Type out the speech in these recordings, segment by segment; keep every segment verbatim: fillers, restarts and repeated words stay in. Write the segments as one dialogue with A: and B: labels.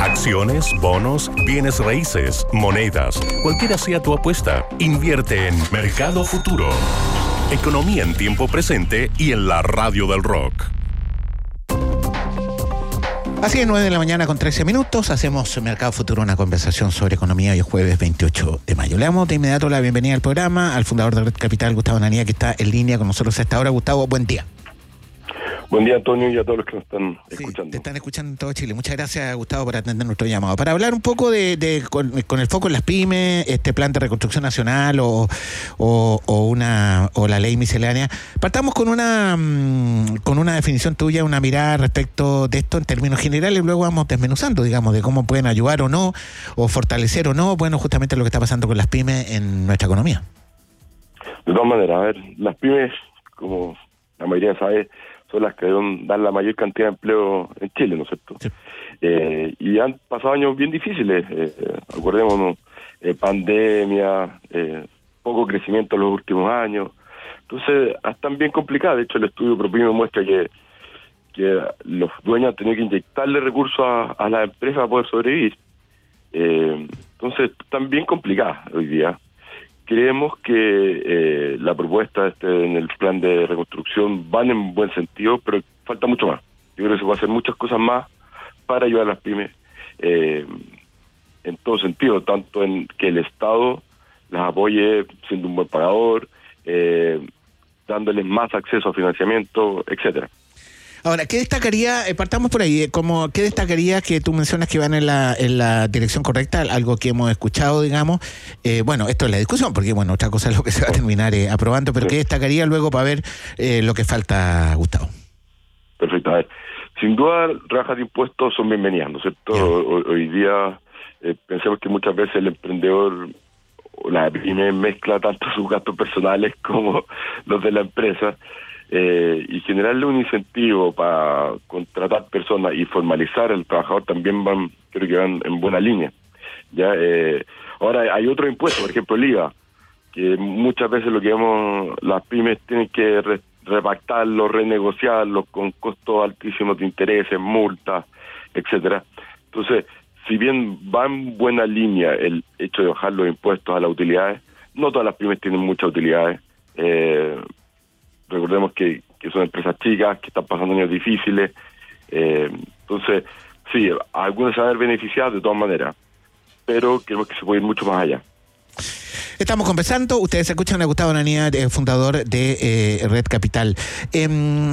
A: Acciones, bonos, bienes raíces, monedas, cualquiera sea tu apuesta, invierte en Mercado Futuro. Economía en tiempo presente y en la radio del rock.
B: Así es, nueve de la mañana con trece minutos, hacemos Mercado Futuro, una conversación sobre economía hoy es jueves veintiocho de mayo. Le damos de inmediato la bienvenida al programa al fundador de Red Capital, Gustavo Nanía, que está en línea con nosotros a esta hora. Gustavo, buen día.
C: Buen día, Antonio, y a todos los que nos están
B: sí,
C: escuchando.
B: Te están escuchando en todo Chile. Muchas gracias, Gustavo, por atender nuestro llamado. Para hablar un poco de, de con, con el foco en las pymes, este plan de reconstrucción nacional o, o, o una o la ley miscelánea, partamos con una con una definición tuya, una mirada respecto de esto en términos generales, y luego vamos desmenuzando, digamos, de cómo pueden ayudar o no, o fortalecer o no, bueno, justamente lo que está pasando con las pymes en nuestra economía.
C: De todas maneras, a ver, las pymes, como la mayoría sabe, son las que deben dar la mayor cantidad de empleo en Chile, ¿no es cierto? Sí. Eh, y han pasado años bien difíciles, eh, acordémonos, eh, pandemia, eh, poco crecimiento en los últimos años, entonces están bien complicadas. De hecho, el estudio propio muestra que, que los dueños han tenido que inyectarle recursos a, a las empresas para poder sobrevivir. Eh, entonces, están bien complicadas hoy día. Creemos que eh, la propuesta este, en el plan de reconstrucción van en buen sentido, pero falta mucho más. Yo creo que se puede hacer muchas cosas más para ayudar a las pymes eh, en todo sentido, tanto en que el Estado las apoye siendo un buen pagador, eh, dándoles más acceso a financiamiento, etcétera.
B: Ahora, ¿qué destacaría, eh, partamos por ahí, eh, como qué destacaría que tú mencionas que van en la en la dirección correcta, algo que hemos escuchado, digamos, eh, bueno, esto es la discusión, porque bueno, otra cosa es lo que se va a terminar eh, aprobando, pero sí. ¿Qué destacaría luego para ver eh, lo que falta, Gustavo?
C: Perfecto, a ver, sin duda, rebajas de impuestos son bienvenidas, ¿no es cierto? Hoy, hoy día, eh, pensemos que muchas veces el emprendedor, la pyme mezcla tanto sus gastos personales como los de la empresa, Eh, y generarle un incentivo para contratar personas y formalizar al trabajador también van, creo que van en buena línea. Ya eh, ahora hay otro impuesto, por ejemplo el I V A, que muchas veces lo que vemos, las pymes tienen que re, repactarlo, renegociarlo con costos altísimos de intereses, multas, etcétera. Entonces, si bien va en buena línea el hecho de bajar los impuestos a las utilidades, no todas las pymes tienen muchas utilidades. Eh, Recordemos que, que son empresas chicas, que están pasando años difíciles. Eh, entonces, sí, algunas se van a ver beneficiadas de todas maneras, pero creemos que se puede ir mucho más allá.
B: Estamos conversando, ustedes escuchan a Gustavo Nanía, eh, fundador de eh, Red Capital. Eh,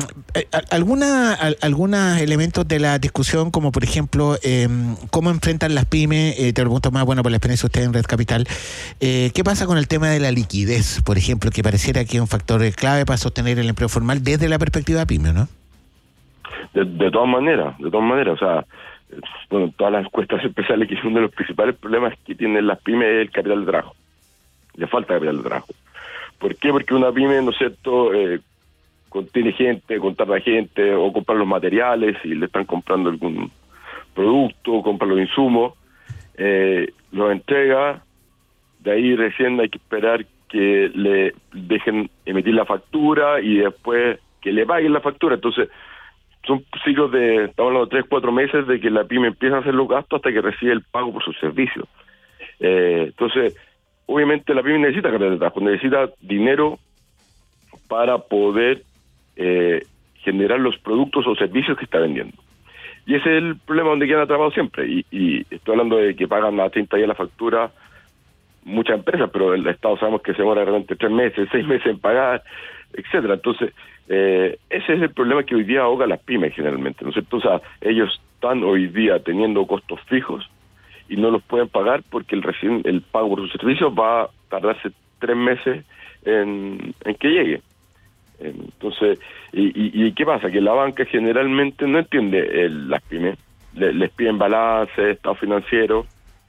B: ¿Alguna algunos elementos de la discusión, como por ejemplo, eh, cómo enfrentan las pymes? Eh, te lo pregunto más, bueno, por la experiencia de usted en Red Capital. Eh, ¿Qué pasa con el tema de la liquidez, por ejemplo, que pareciera que es un factor clave para sostener el empleo formal desde la perspectiva pyme, ¿no?
C: De, de todas maneras, de todas maneras, o sea, bueno, todas las encuestas especiales, que uno de los principales problemas que tienen las pymes es el capital de trabajo. Le falta capital de trabajo. ¿Por qué? Porque una pyme, ¿no es cierto?, eh, contiene gente, contrata gente, o compra los materiales y le están comprando algún producto, compra los insumos, eh, los entrega, de ahí recién hay que esperar que le dejen emitir la factura y después que le paguen la factura. Entonces, son ciclos de, estamos hablando de tres, cuatro meses de que la pyme empieza a hacer los gastos hasta que recibe el pago por sus servicios. Eh, entonces, obviamente la pyme necesita capital de trabajo, necesita dinero para poder eh, generar los productos o servicios que está vendiendo. Y ese es el problema donde quedan atrapados siempre. Y, y estoy hablando de que pagan a treinta días la factura muchas empresas, pero el Estado sabemos que se demora realmente tres meses, seis meses en pagar, etcétera. Entonces, eh, ese es el problema que hoy día ahoga las pymes generalmente, ¿no es cierto? O sea, ellos están hoy día teniendo costos fijos y no los pueden pagar porque el recién el pago por sus servicios va a tardarse tres meses en, en que llegue. Entonces, y, y, ¿y qué pasa? Que la banca generalmente no entiende el, las pymes, le, les piden balance, estado financiero,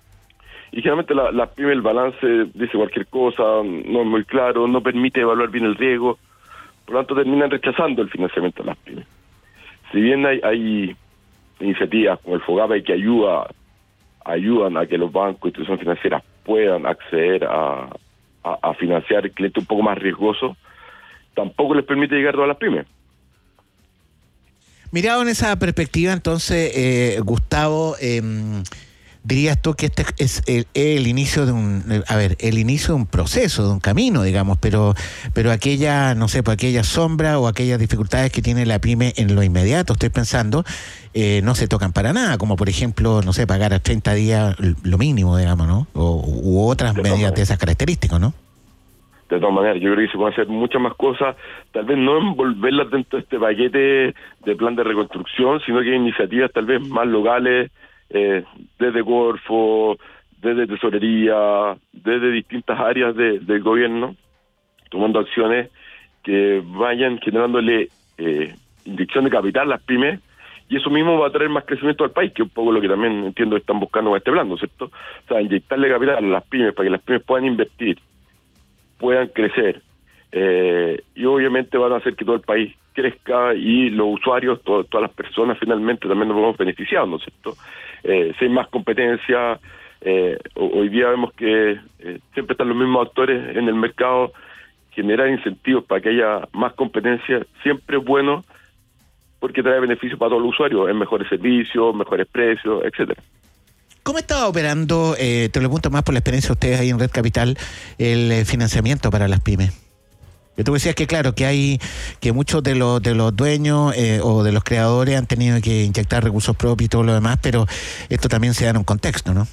C: y generalmente la, las pymes el balance dice cualquier cosa, no es muy claro, no permite evaluar bien el riesgo, por lo tanto terminan rechazando el financiamiento de las pymes. Si bien hay, hay iniciativas como el FOGAPE que ayuda ayudan a que los bancos e instituciones financieras puedan acceder a, a, a financiar clientes un poco más riesgosos, tampoco les permite llegar a todas las pymes.
B: Mirado en esa perspectiva, entonces, eh, Gustavo, eh, dirías tú que este es el, el inicio de un, a ver, el inicio de un proceso, de un camino, digamos, pero, pero aquella, no sé, pues aquella sombra o aquellas dificultades que tiene la pyme en lo inmediato, estoy pensando, eh, no se tocan para nada, como por ejemplo, no sé, pagar a treinta días lo mínimo, digamos, ¿no? O, u otras de medidas de esas características, ¿no?
C: De todas maneras, yo creo que se pueden hacer muchas más cosas, tal vez no envolverlas dentro de este paquete de plan de reconstrucción, sino que iniciativas tal vez más locales, eh, desde Corfo, desde Tesorería, desde distintas áreas de, del gobierno, tomando acciones que vayan generándole eh, inyección de capital a las pymes, y eso mismo va a traer más crecimiento al país, que es un poco lo que también entiendo que están buscando con este plan, ¿no es cierto? O sea, inyectarle capital a las pymes para que las pymes puedan invertir, puedan crecer, eh, y obviamente van a hacer que todo el país crezca y los usuarios, todo, todas las personas finalmente también nos vamos beneficiando, ¿no es cierto? Eh, si hay más competencia, eh, hoy día vemos que eh, siempre están los mismos actores en el mercado, generar incentivos para que haya más competencia siempre es bueno porque trae beneficios para todos los usuarios, en mejores servicios, mejores precios, etcétera.
B: ¿Cómo está operando, eh, te lo pregunto más por la experiencia de ustedes ahí en Red Capital, el eh, financiamiento para las pymes? Que tú decías que claro, que hay que muchos de los de los dueños eh, o de los creadores han tenido que inyectar recursos propios y todo lo demás, pero esto también se da en un contexto, ¿no?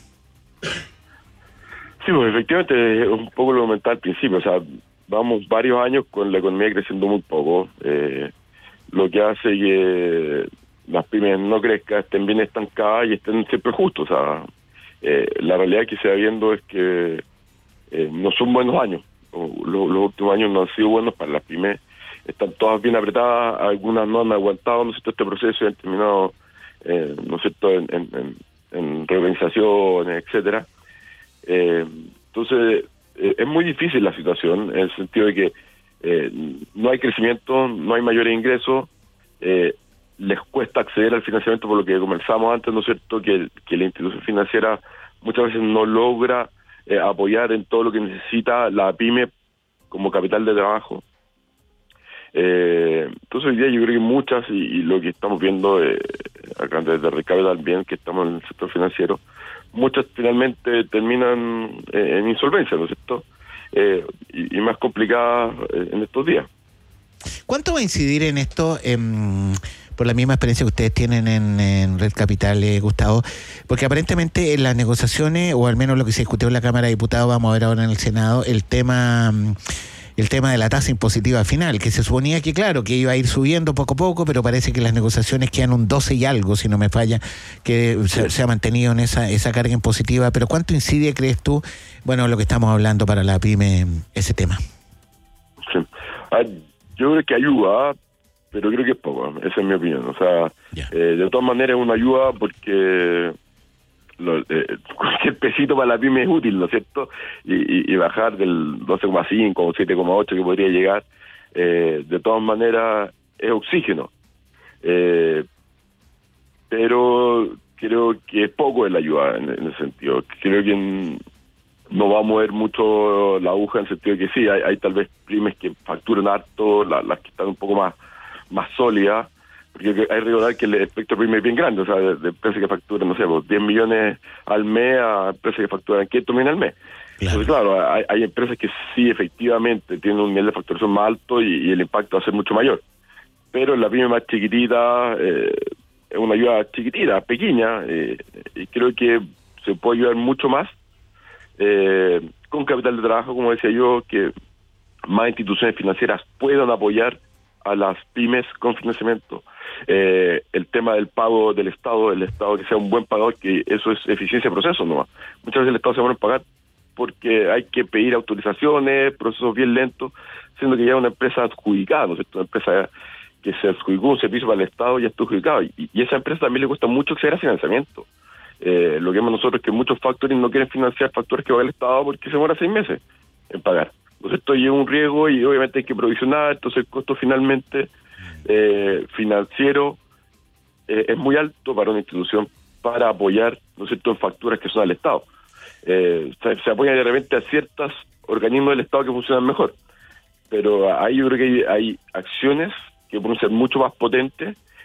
C: Sí, pues efectivamente es un poco lo comentaba al principio, o sea, vamos varios años con la economía creciendo muy poco, eh, lo que hace que las pymes no crezcan, estén bien estancadas y estén siempre justos. O sea, eh, la realidad que se va viendo es que eh, no son buenos años. Los, los últimos años no han sido buenos para las pymes. Están todas bien apretadas, algunas no han aguantado, ¿no es cierto?, este proceso y han terminado, eh, ¿no es cierto?, en, en, en, en reorganizaciones, etcétera. Eh, entonces, eh, es muy difícil la situación, en el sentido de que eh, no hay crecimiento, no hay mayores ingresos, eh, les cuesta acceder al financiamiento, por lo que conversamos antes, ¿no es cierto?, que, que la institución financiera muchas veces no logra eh, apoyar en todo lo que necesita la pyme como capital de trabajo. Eh, entonces hoy día yo creo que muchas, y, y lo que estamos viendo eh, acá desde Red Capital, bien que estamos en el sector financiero, muchas finalmente terminan eh, en insolvencia, ¿no es cierto?, eh, y, y más complicadas eh, en estos días.
B: ¿Cuánto va a incidir en esto, eh, por la misma experiencia que ustedes tienen en, en Red Capital, eh, Gustavo? Porque aparentemente en las negociaciones, o al menos lo que se discutió en la Cámara de Diputados, vamos a ver ahora en el Senado, el tema el tema de la tasa impositiva final, que se suponía que, claro, que iba a ir subiendo poco a poco, pero parece que las negociaciones quedan un doce y algo, si no me falla, que se, se ha mantenido en esa esa carga impositiva. Pero ¿cuánto incide, crees tú, bueno, lo que estamos hablando para la pyme, ese tema?
C: Sí. Ah, yo creo que ayuda, pero creo que es poco, esa es mi opinión. O sea, yeah. eh, de todas maneras es una ayuda porque lo, eh, cualquier pesito para la pyme es útil, ¿no es cierto? Y, y, y bajar del doce coma cinco o siete coma ocho que podría llegar, eh, de todas maneras es oxígeno. Eh, pero creo que es poco la ayuda en, en ese sentido. Creo que en, no va a mover mucho la aguja, en el sentido de que sí, hay, hay tal vez pymes que facturan harto, la, las que están un poco más más sólidas, porque hay que recordar que el espectro pyme es bien grande, o sea, de, de empresas que facturan, no sé, pues, diez millones al mes a empresas que facturan quinientos millones al mes. Claro. Entonces, claro, hay, hay empresas que sí, efectivamente, tienen un nivel de facturación más alto y, y el impacto va a ser mucho mayor. Pero en la pyme más chiquitita, eh, es una ayuda chiquitita, pequeña, eh, y creo que se puede ayudar mucho más eh, con capital de trabajo, como decía yo, que más instituciones financieras puedan apoyar a las pymes con financiamiento. Eh, el tema del pago del Estado, el Estado que sea un buen pagador, que eso es eficiencia de proceso nomás. Muchas veces el Estado se va a pagar porque hay que pedir autorizaciones, procesos bien lentos, siendo que ya es una empresa adjudicada, ¿no es cierto? Una empresa que se adjudicó un servicio para el Estado ya está adjudicado, y, y a esa empresa también le cuesta mucho acceder a financiamiento. Eh, lo que vemos nosotros es que muchos factoring no quieren financiar facturas que va el Estado porque se demora seis meses en pagar. Entonces esto lleva un riesgo y obviamente hay que provisionar, entonces el costo finalmente eh, financiero eh, es muy alto para una institución para apoyar, ¿no es cierto?, en facturas que son al Estado. Eh, se, se apoya de repente a ciertos organismos del Estado que funcionan mejor, pero ahí yo creo que hay, hay acciones que pueden ser mucho más potentes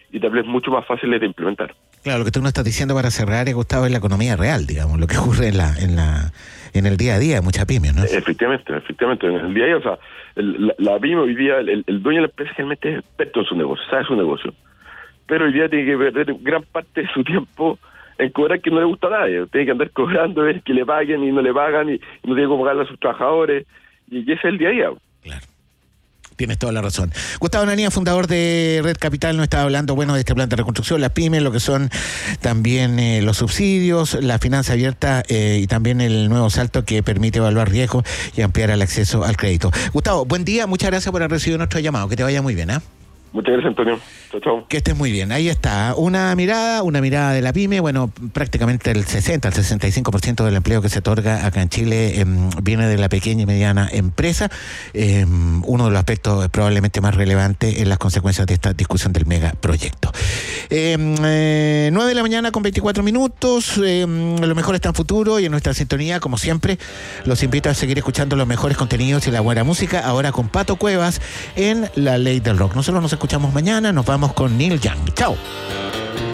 C: y tal vez mucho más fáciles de implementar.
B: Claro, lo que tú nos estás diciendo para cerrar, eh, Gustavo, es la economía real, digamos, lo que ocurre en la en la en el día a día de muchas pymes, ¿no?
C: Efectivamente, efectivamente, en el día a día, o sea, el, la, la pyme hoy día, el, el dueño de la empresa generalmente es experto en su negocio, sabe su negocio, pero hoy día tiene que perder gran parte de su tiempo en cobrar que no le gusta a nadie, tiene que andar cobrando, ver que le paguen y no le pagan y, y no tiene cómo pagarle a sus trabajadores, y ese es el día a día.
B: Claro. Tienes toda la razón. Gustavo Onanía, fundador de Red Capital, nos estaba hablando, bueno, de este plan de reconstrucción, las pymes, lo que son también eh, los subsidios, la finanza abierta eh, y también el nuevo salto que permite evaluar riesgos y ampliar el acceso al crédito. Gustavo, buen día, muchas gracias por haber recibido nuestro llamado, que te vaya muy bien, ¿eh?
C: Muchas gracias, Antonio. Chao, chao.
B: Que estés muy bien. Ahí está. Una mirada, una mirada de la pyme. Bueno, prácticamente el sesenta, el sesenta y cinco por ciento del empleo que se otorga acá en Chile eh, viene de la pequeña y mediana empresa. Eh, uno de los aspectos probablemente más relevantes en las consecuencias de esta discusión del megaproyecto. Eh, eh, nueve de la mañana con veinticuatro minutos. Eh, lo mejor está en futuro y en nuestra sintonía, como siempre, los invito a seguir escuchando los mejores contenidos y la buena música. Ahora con Pato Cuevas en La Ley del Rock. Nosotros nos escuchamos mañana, nos vamos con Neil Young. Chao.